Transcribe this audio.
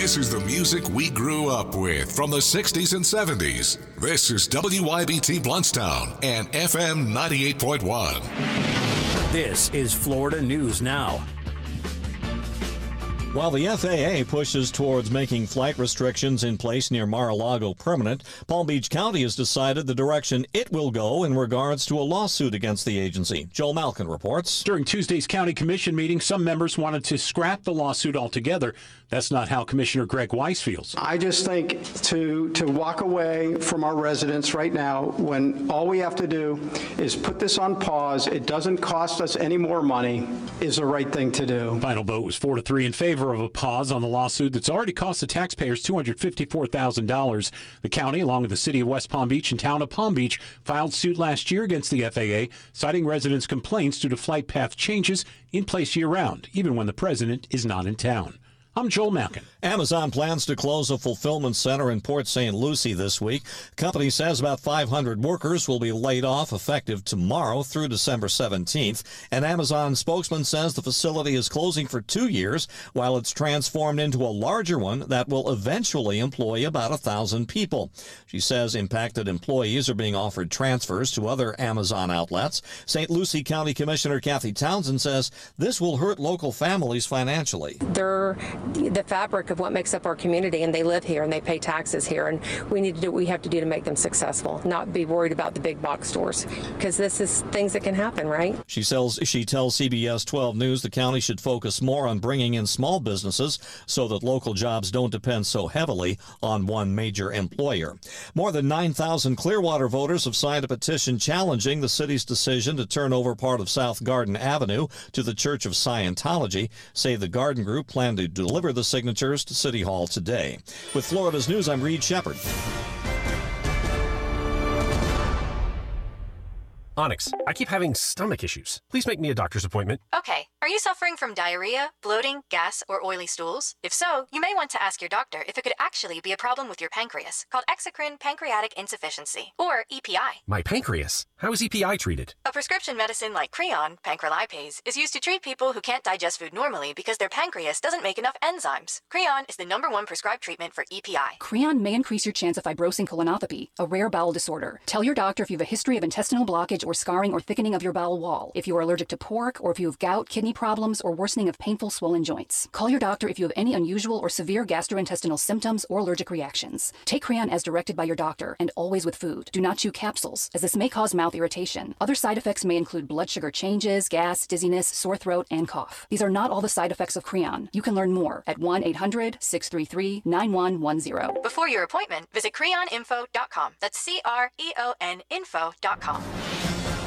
This is the music we grew up with from the 60s and 70s. This is WYBT Bluntstown and FM 98.1. This is Florida News Now. While the FAA pushes towards making flight restrictions in place near Mar-a-Lago permanent, Palm Beach County has decided the direction it will go in regards to a lawsuit against the agency. Joel Malkin reports. During Tuesday's County Commission meeting, some members wanted to scrap the lawsuit altogether. That's not how Commissioner Greg Weiss feels. I just think to walk away from our residents right now when all we have to do is put this on pause, it doesn't cost us any more money, is the right thing to do. Final vote was 4-3 in favor of a pause on the lawsuit that's already cost the taxpayers $254,000. The county, along with the city of West Palm Beach and town of Palm Beach, filed suit last year against the FAA, citing residents' complaints due to flight path changes in place year-round, even when the president is not in town. I'm Joel Malkin. Amazon plans to close a fulfillment center in Port St. Lucie this week. The company says about 500 workers will be laid off effective tomorrow through December 17th. An Amazon spokesman says the facility is closing for 2 years while it's transformed into a larger one that will eventually employ about 1,000 people. She says impacted employees are being offered transfers to other Amazon outlets. St. Lucie County Commissioner Kathy Townsend says this will hurt local families financially. They're the fabric of what makes up our community, and they live here and they pay taxes here, and we need to do what we have to do to make them successful, not be worried about the big box stores, because this is things that can happen, right? She tells CBS 12 News the county should focus more on bringing in small businesses so that local jobs don't depend so heavily on one major employer. More than 9,000 Clearwater voters have signed a petition challenging the city's decision to turn over part of South Garden Avenue to the Church of Scientology. Say the Garden Group plan to deliver the signatures to City Hall today. With Florida's News, I'm Reed Shepard. Onyx, I keep having stomach issues. Please make me a doctor's appointment. Okay. Are you suffering from diarrhea, bloating, gas, or oily stools? If so, you may want to ask your doctor if it could actually be a problem with your pancreas, called exocrine pancreatic insufficiency, or EPI. My pancreas? How is EPI treated? A prescription medicine like Creon, pancrelipase, is used to treat people who can't digest food normally because their pancreas doesn't make enough enzymes. Creon is the #1 prescribed treatment for EPI. Creon may increase your chance of fibrosing colonopathy, a rare bowel disorder. Tell your doctor if you have a history of intestinal blockage or scarring or thickening of your bowel wall, if you are allergic to pork, or if you have gout, kidney problems, or worsening of painful swollen joints. Call your doctor if you have any unusual or severe gastrointestinal symptoms or allergic reactions. Take Creon as directed by your doctor and always with food. Do not chew capsules, as this may cause mouth irritation. Other side effects may include blood sugar changes, gas, dizziness, sore throat, and cough. These are not all the side effects of Creon. You can learn more at 1-800-633-9110. Before your appointment, visit creoninfo.com. That's CREON info.com.